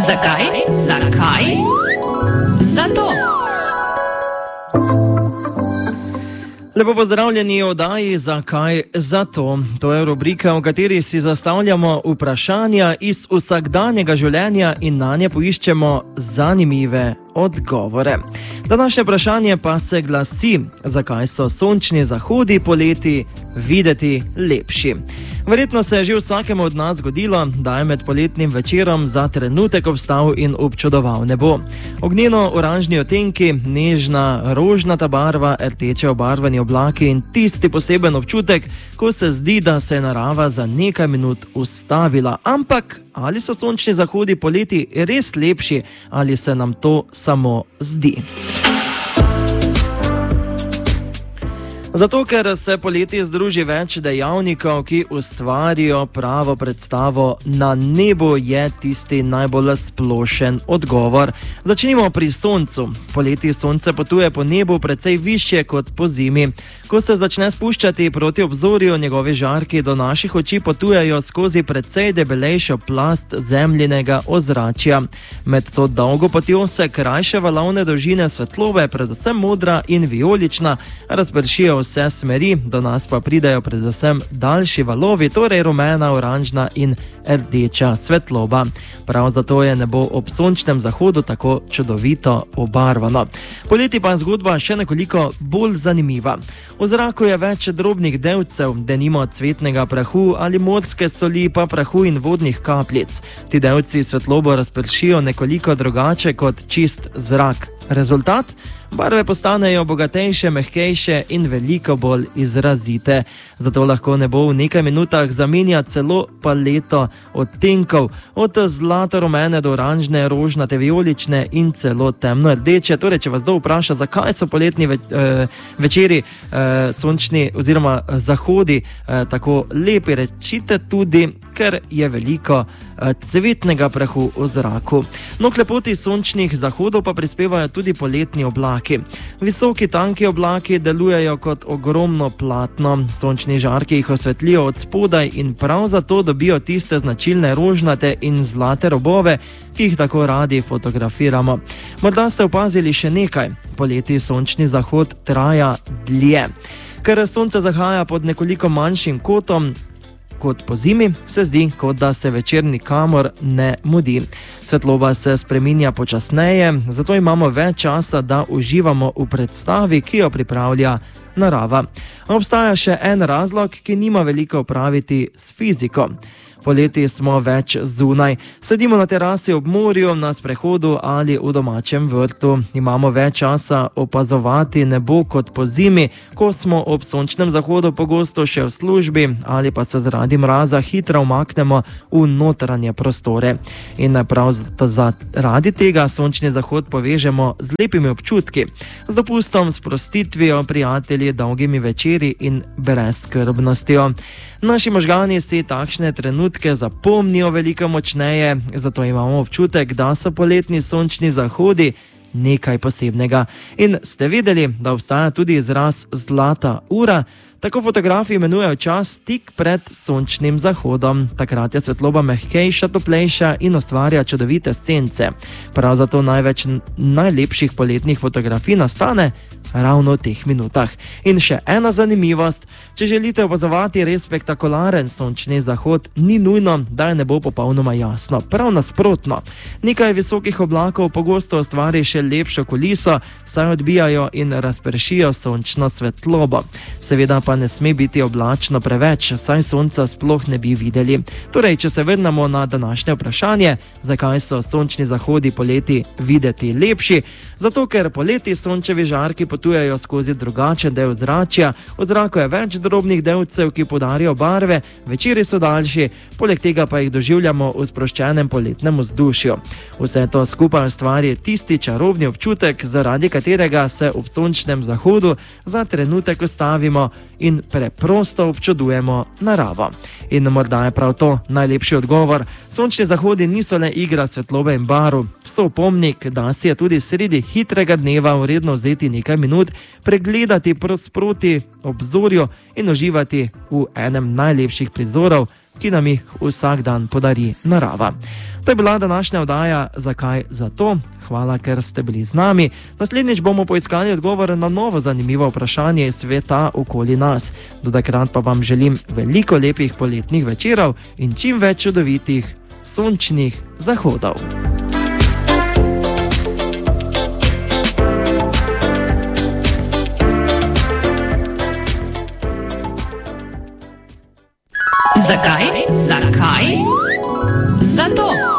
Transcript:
Zakaj? Zato. Lepo pozdravljeni v oddaji Zakaj? Zato. To je rubrika, v kateri si zastavljamo vprašanja iz vsakdanjega življenja in nanje poiščemo zanimive odgovore. Današnje vprašanje pa se glasi: zakaj so sončni zahodi poleti videti lepši? Verjetno se je že vsakemu od nas zgodilo, da je med poletnim večerom za trenutek obstal in občudoval nebo. Ognjeno-oranžni odtenki, nežna rožnata barva, rdeče obarvani oblaki in tisti poseben občutek, ko se zdi, da se je narava za nekaj minut ustavila. Ampak ali so sončni zahodi poleti res lepši ali se nam to samo zdi? Zato, ker se poleti združi več dejavnikov, ki ustvarijo pravo predstavo na nebu, je tisti najbolj splošen odgovor. Začnimo pri soncu. Poleti sonce potuje po nebu precej višje kot po zimi. Ko se začne spuščati proti obzorju, njegovi žarki do naših oči potujejo skozi precej debelejšo plast zemljinega ozračja. Med to dolgo potjo se krajše valovne dolžine svetlobe, predvsem modra in vijolična, razpršijo vse smeri, do nas pa pridejo predvsem daljši valovi, torej rumena, oranžna in rdeča svetloba. Prav zato je nebo ob sončnem zahodu tako čudovito obarvano. Poleti pa je zgodba še nekoliko bolj zanimiva. V zraku je več drobnih delcev, denimo cvetnega prahu ali morske soli, pa prahu in vodnih kapljic. Ti delci svetlobo razpršijo nekoliko drugače kot čist zrak. Rezultat? Barve postanejo bogatejše, mehkejše in veliko bolj izrazite. Zato lahko nebo v nekaj minutah zamenja celo paleto odtenkov, od zlato-rumene do oranžne, rožnate, vijolične in celo temno rdeče. Torej, če vas kdo vpraša, zakaj so poletni večeri sončni oziroma zahodi tako lepi, rečite tudi, ker je veliko cvetnega prahu v zraku. No, k lepoti sončnih zahodov pa prispevajo tudi poletni oblaki. Visoki, tanki oblaki delujejo kot ogromno platno. Sončni žarki jih osvetlijo od spodaj in prav zato dobijo tiste značilne rožnate in zlate robove, ki jih tako radi fotografiramo. Morda ste opazili še nekaj: poleti sončni zahod traja dlje. Ker sonce zahaja pod nekoliko manjšim kotom kot po zimi, se zdi, kot da se večer nikamor ne mudi. Svetloba se spreminja počasneje, zato imamo več časa, da uživamo v predstavi, ki jo pripravlja narava. Obstaja še en razlog, ki nima veliko opraviti s fiziko. Poleti smo več zunaj. Sedimo na terasi ob morju, na sprehodu ali v domačem vrtu. Imamo več časa opazovati nebo kot po zimi, ko smo ob sončnem zahodu pogosto še v službi ali pa se zaradi mraza hitro umaknemo v notranje prostore. In prav zaradi tega sončni zahod povežemo z lepimi občutki, z dopustom, sprostitvijo, prijatelji, dolgimi večeri in brezskrbnostjo. Naši možgani si takšne trenutke zapomnijo veliko močneje, zato imamo občutek, da so poletni sončni zahodi nekaj posebnega. In ste vedeli, da obstaja tudi izraz zlata ura? Tako fotografi imenujejo čas tik pred sončnim zahodom. Takrat je svetloba mehkejša, toplejša in ustvarja čudovite sence. Prav zato največ najlepših poletnih fotografij nastane ravno v teh minutah. In še ena zanimivost: če želite opazovati res spektakularen sončni zahod, ni nujno, da je nebo popolnoma jasno. Prav nasprotno. Nekaj visokih oblakov pogosto ustvari še lepšo kuliso, saj odbijajo in razpršijo sončno svetlobo. Seveda pa ne sme biti oblačno preveč, saj sonca sploh ne bi videli. Torej, če se vrnemo na današnje vprašanje, zakaj so sončni zahodi poleti videti lepši? Zato, ker poleti sončevi žarki potujejo skozi drugačen del ozračja, v zraku je več drobnih delcev, ki podarijo barve, večeri so daljši, poleg tega pa jih doživljamo v sproščenem poletnem vzdušju. Vse to skupaj ustvari tisti čarobni občutek, zaradi katerega se ob sončnem zahodu za trenutek ustavimo in preprosto občudujemo naravo. In morda je prav to najlepši odgovor. Sončni zahodi niso le igra svetlobe in barv, so opomnik, da si je tudi sredi hitrega dneva vredno vzeti nekaj minut, pregledati sproti obzorju in uživati v enem najlepših prizorov, ki nam jih vsak dan podari narava. To je bila današnja oddaja Zakaj zato? Hvala, ker ste bili z nami. Naslednjič bomo poiskali odgovor na novo zanimivo vprašanje iz sveta okoli nas. Do takrat pa vam želim veliko lepih poletnih večerov in čim več čudovitih sončnih zahodov. Zakaj? Zakaj? Zato.